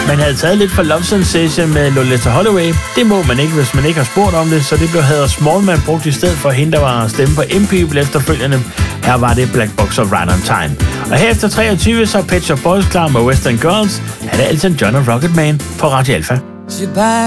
Man havde taget lidt for Love Sensation med Loletta Holloway. Det må man ikke, hvis man ikke har spurgt om det, så det blev Heather Smallman brugt i stedet for hende, der var stemme på M-People efterfølgende. Her var det Black Box og Right on Time. Og her efter 23, så Pet Shop Boys klar med Western Girls. Her er det Elton John og Rocketman på Radio Alpha.